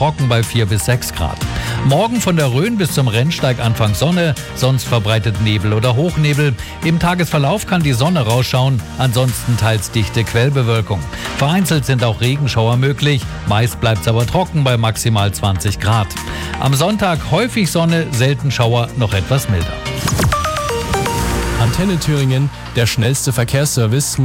trocken bei 4 bis 6 Grad. Morgen von der Rhön bis zum Rennsteig Anfang Sonne, sonst verbreitet Nebel oder Hochnebel. Im Tagesverlauf kann die Sonne rausschauen, ansonsten teils dichte Quellbewölkung. Vereinzelt sind auch Regenschauer möglich, meist bleibt es aber trocken bei maximal 20 Grad. Am Sonntag häufig Sonne, selten Schauer, noch etwas milder. Antenne Thüringen, der schnellste Verkehrsservice.